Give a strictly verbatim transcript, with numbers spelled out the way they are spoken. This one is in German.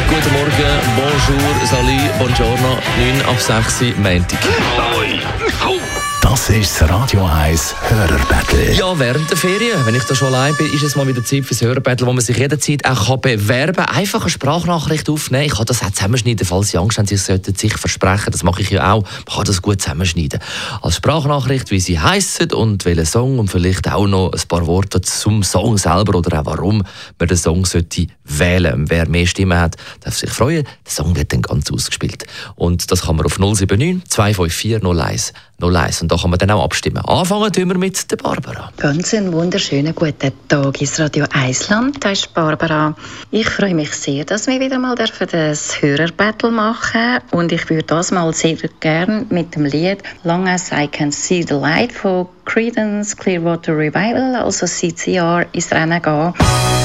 guten Morgen, bonjour, salut, buongiorno, neun ab sechs Uhr, Montag. Das ist das Radio eins Hörerbattle. Ja, während der Ferien, wenn ich da schon allein bin, ist es mal wieder Zeit fürs Hörerbattle, wo man sich jederzeit auch kann bewerben kann. Einfach eine Sprachnachricht aufnehmen. Ich kann das auch zusammenschneiden, falls Sie Angst haben, Sie sollten sich versprechen. Das mache ich ja auch. Man kann das gut zusammenschneiden. Als Sprachnachricht, wie Sie heissen und welchen Song und vielleicht auch noch ein paar Worte zum Song selber oder auch warum man den Song sollte wählen. Wer mehr Stimmen hat, darf sich freuen. Der Song wird dann ganz ausgespielt. Und das kann man auf null sieben neun zwei fünf vier null eins null eins. Und da kann man dann auch abstimmen. Anfangen tun wir mit der Barbara. Ganz einen wunderschönen guten Tag ins Radio Eisland. Da ist Barbara. Ich freue mich sehr, dass wir wieder mal das Hörerbattle machen dürfen. Und ich würde das mal sehr gerne mit dem Lied «Long as I Can See the Light» von Creedence Clearwater Revival, also C C R, ins Rennen gehen.